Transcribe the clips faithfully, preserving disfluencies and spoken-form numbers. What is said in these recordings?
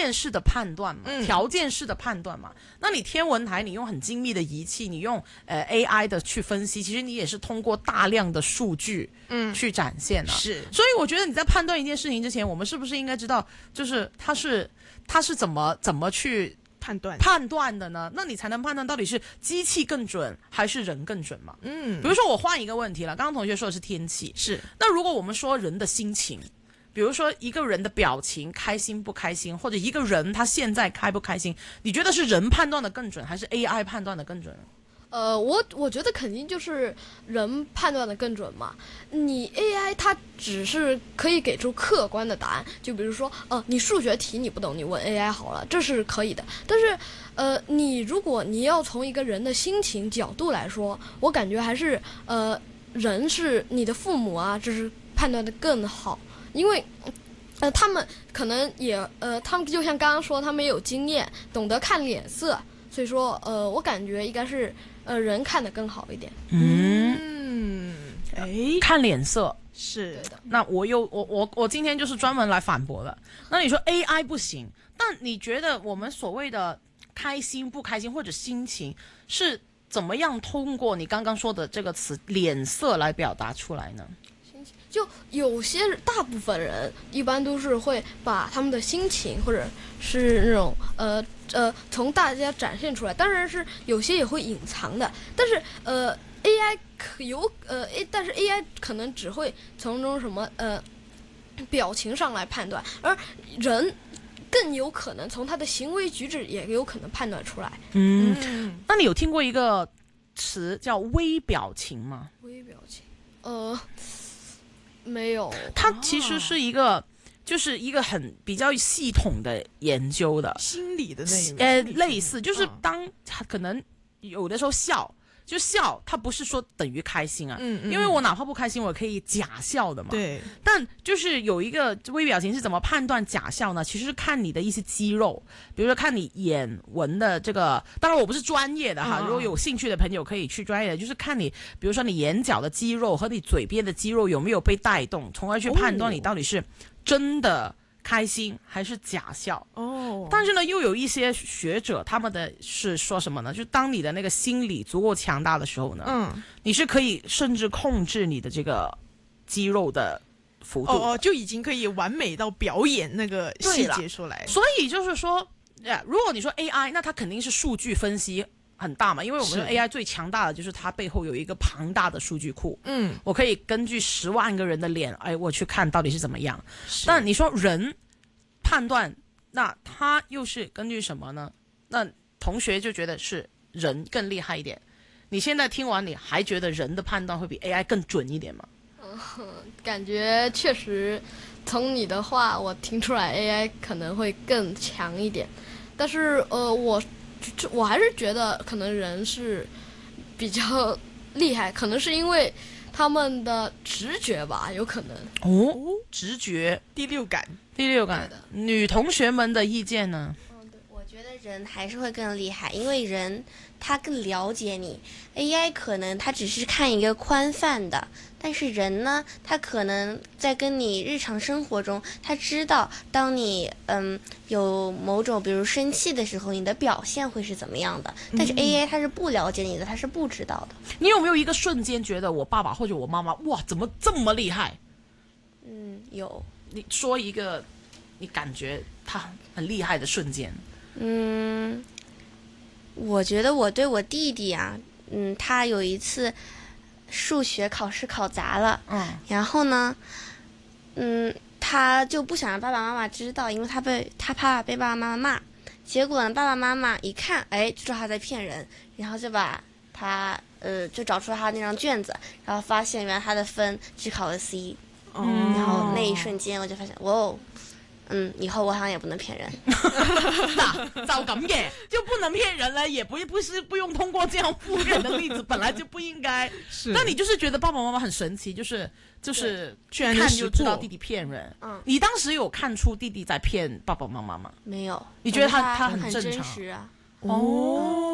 件式的判断嘛， 嗯条件式的判断嘛。那你天文台，你用很精密的仪器，你用呃 A I 的去分析，其实你也是通过大量的数据嗯去展现啊。 是， 所以我觉得你在判断一件事情之前，我们是不是应该知道，就是它是它是怎么怎么去判断判断的呢？那你才能判断到底是机器更准还是人更准嘛？ 嗯， 比如说我换一个问题了，刚刚同学说的是天气， 是那如果我们说人的心情，比如说一个人的表情开心不开心，或者一个人他现在开不开心，你觉得是人判断的更准，还是 A I 判断的更准？ 呃，我我觉得肯定就是人判断的更准嘛。你 A I 它只是可以给出客观的答案，就比如说，呃，你数学题你不懂，你问 A I 好了，这是可以的。但是，呃，你如果你要从一个人的心情角度来说，我感觉还是呃，人是你的父母啊，就是判断的更好，因为。呃，他们可能也呃，他们就像刚刚说，他们也有经验，懂得看脸色，所以说呃，我感觉应该是呃人看得更好一点。 嗯，哎， 看脸色。 是对的。 那我又我我我今天就是专门来反驳的。那你说 A I 不行，但你觉得我们所谓的开心不开心或者心情是怎么样通过你刚刚说的这个词脸色来表达出来呢？ 就有些大部分人一般都是会把他们的心情或者是那种呃呃从大家展现出来，当然是有些也会隐藏的，但是呃 A I 可有呃 A 但是 A I 可能只会从中什么呃表情上来判断，而人更有可能从他的行为举止也有可能判断出来。 嗯， 嗯， 那你有听过一个词叫微表情吗？ 微表情，呃。没有， 它其实是一个，就是一个很比较系统的研究的， 心理的那一呃， 面类似，就是嗯当可能有的时候笑，就笑，它不是说等于开心啊， 嗯嗯因为我哪怕不开心，我可以假笑的嘛。。 对， 但就是有一个微表情是怎么判断假笑呢？其实是看你的一些肌肉，比如说看你眼纹的这个，当然我不是专业的哈， 嗯嗯如果有兴趣的朋友可以去专业的，就是看你，比如说你眼角的肌肉和你嘴边的肌肉有没有被带动，从而去判断你到底是真的开心还是假笑。 哦， 但是呢，又有一些学者他们的是说什么呢？就是当你的那个心理足够强大的时候呢， 嗯， 你是可以甚至控制你的这个肌肉的幅度。 哦哦，就已经可以完美到表演那个细对啦节出来。 所以就是说，呀，如果你说 A I，那它肯定是数据分析很大嘛，因为我们说是 A I 最强大的就是它背后有一个庞大的数据库， 嗯， 我可以根据十万个人的脸，哎，我去看到底是怎么样。 是但你说人判断，那他又是根据什么呢？那同学就觉得是人更厉害一点。你现在听完，你还觉得人的判断会比 A I 更准一点吗？ 感觉确实，从你的话我听出来 A I 可能会更强一点，但是呃，我我还是觉得可能人是比较厉害，可能是因为他们的直觉吧，有可能。 哦，直觉， 第六感， 第六感对的。 女同学们的意见呢？ 我觉得人还是会更厉害，因为人他更了解你。A I 可能他只是看一个宽泛的，但是人呢，他可能在跟你日常生活中，他知道当你嗯有某种比如生气的时候，你的表现会是怎么样的。但是 A I 他是不了解你的，他是不知道的。 你有没有一个瞬间觉得我爸爸或者我妈妈，哇，怎么这么厉害？ 嗯，有。 你说一个你感觉他很厉害的瞬间。 嗯，我觉得我对我弟弟啊，嗯，他有一次数学考试考砸了， 嗯， 然后呢，嗯，他就不想让爸爸妈妈知道，因为他被他怕被爸爸妈妈骂。结果呢，爸爸妈妈一看，哎，就知道他在骗人，然后就把他呃，就找出他那张卷子，然后发现原来他的分只考了 C， 嗯然后那一瞬间我就发现，哇哦。嗯，以后我好像也不能骗人。 那就咁嘅，就不能骗人了，也不不是不用通过这样敷衍的例子，本来就不应该。 是那你就是觉得爸爸妈妈很神奇，就是就是居然能看就识破知道弟弟骗人。 嗯， 你当时有看出弟弟在骗爸爸妈妈吗？ 没有。 你觉得他他他很很真正常实啊？ 哦，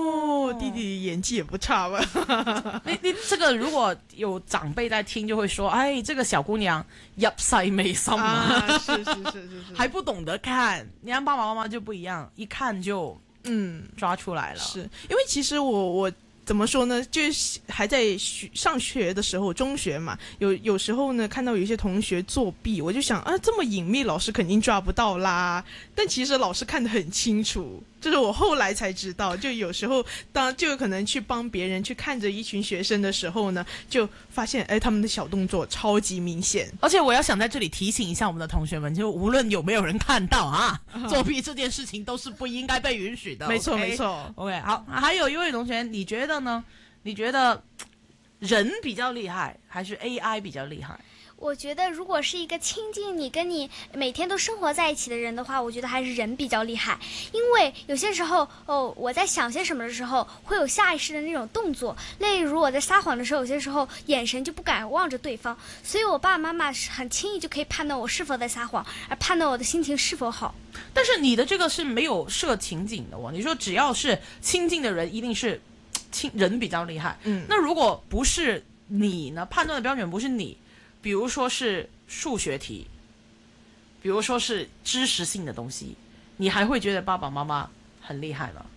哦，弟弟演技也不差吧？ 你你这个如果有长辈在听，就会说，哎，这个小姑娘入世未深啊， 啊，是是是是是， 还不懂得看。你看爸爸妈妈就不一样，一看就嗯抓出来了。 是因为其实我我。怎么说呢？就是还在学上学的时候，中学嘛，有有时候呢，看到有一些同学作弊，我就想啊，这么隐秘，老师肯定抓不到啦。但其实老师看得很清楚，这是我后来才知道。就有时候当就有可能去帮别人去看着一群学生的时候呢，就发现哎，他们的小动作超级明显。 而且我要想在这里提醒一下我们的同学们，就无论有没有人看到啊，作弊这件事情都是不应该被允许的。 没错 OK？ 没错。 OK， 好，还有一位同学，你觉得呢？你觉得人比较厉害，还是 A I 比较厉害？ 我觉得，如果是一个亲近你、跟你每天都生活在一起的人的话，我觉得还是人比较厉害。因为有些时候，哦，我在想些什么的时候，会有下意识的那种动作。例如我在撒谎的时候，有些时候眼神就不敢望着对方，所以我爸爸妈妈是很轻易就可以判断我是否在撒谎，而判断我的心情是否好。 但是你的这个是没有设情景的哦，你说只要是亲近的人，一定是亲人比较厉害。 嗯， 那如果不是你呢？判断的标准不是你。比如说是数学题，比如说是知识性的东西，你还会觉得爸爸妈妈很厉害吗？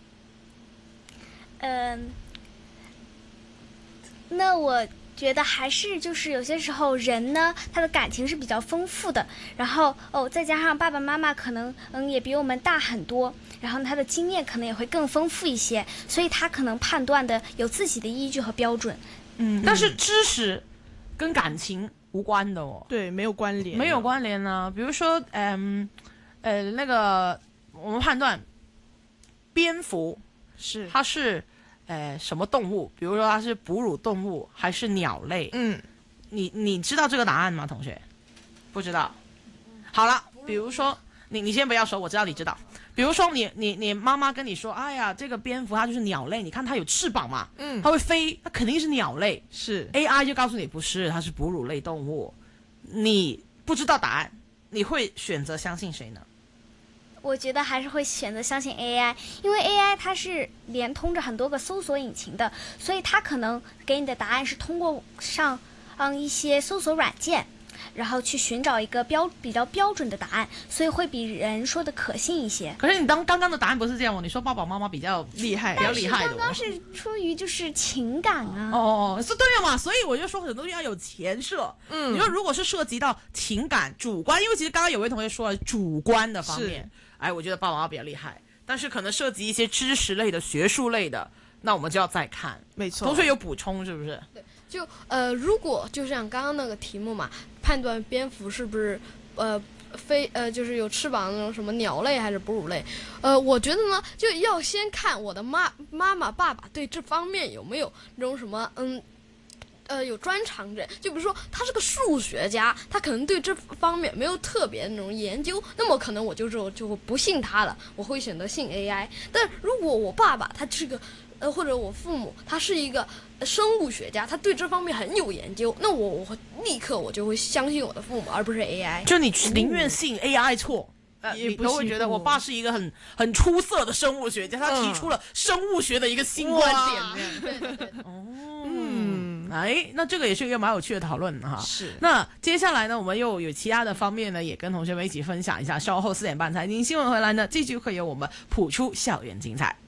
嗯，那我觉得还是就是有些时候人呢，他的感情是比较丰富的，然后哦，再加上爸爸妈妈可能嗯也比我们大很多，然后他的经验可能也会更丰富一些，所以他可能判断的有自己的依据和标准。 嗯，但是知识跟感情无关的哦， 对，没有关联， 没有关联呢。比如说，嗯，呃，那个我们判断蝙蝠是它是呃什么动物？比如说它是哺乳动物还是鸟类？ 嗯， 你你知道这个答案吗，同学？不知道。好了，比如说你你先不要说，我知道你知道。比如说你你你妈妈跟你说，哎呀，这个蝙蝠它就是鸟类，你看它有翅膀嘛， 嗯， 它会飞，它肯定是鸟类。 是 A I 就告诉你不是，它是哺乳类动物。你不知道答案，你会选择相信谁呢？ 我觉得还是会选择相信 A I， 因为 A I 它是连通着很多个搜索引擎的，所以它可能给你的答案是通过上嗯一些搜索软件，然后去寻找一个标比较标准的答案，所以会比人说的可信一些。 可是你当刚刚的答案不是这样哦，你说爸爸妈妈比较厉害， 比较厉害的、哦。 刚刚是出于就是情感啊。 哦，是对了嘛，所以我就说很多东西要有前设。嗯，你说如果是涉及到情感、主观，因为其实刚刚有位同学说了主观的方面，哎，我觉得爸爸妈妈比较厉害，但是可能涉及一些知识类的、学术类的，那我们就要再看。 没错， 同学有补充是不是？ 对，就呃，如果就像刚刚那个题目嘛，判断蝙蝠是不是呃飞呃就是有翅膀的那种什么鸟类还是哺乳类，呃，我觉得呢，就要先看我的妈妈妈爸爸对这方面有没有那种什么嗯。呃，有专长者，就比如说他是个数学家，他可能对这方面没有特别那种研究，那么可能我就就就不信他了，我会选择信 A I。但如果我爸爸他是个，呃，或者我父母他是一个生物学家，他对这方面很有研究，那我我会立刻我就会相信我的父母，而不是 A I。 就你宁愿信 A I 错。呃、 也不你都会觉得我爸是一个很很出色的生物学家，他提出了生物学的一个新观点。 对对对。 哦，嗯，哎，那这个也是一个蛮有趣的讨论哈。 是。 那接下来呢，我们又有其他的方面呢，也跟同学们一起分享一下。稍后四点半财经新闻回来呢，继续会有我们谱出校园精彩。